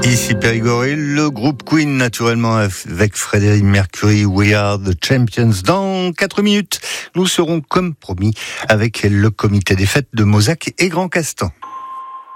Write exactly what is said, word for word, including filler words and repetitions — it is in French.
Ici Périgord, le groupe Queen, naturellement, avec Freddie Mercury, We Are the Champions. Dans quatre minutes, nous serons, comme promis, avec le comité des fêtes de Mozac et Grand Castan.